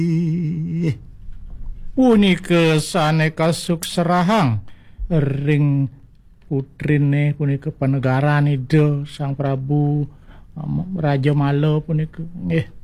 Punika saneka suksrahang ring putrine punika panegaran ida Sang Prabu Raja Mala punika nggih.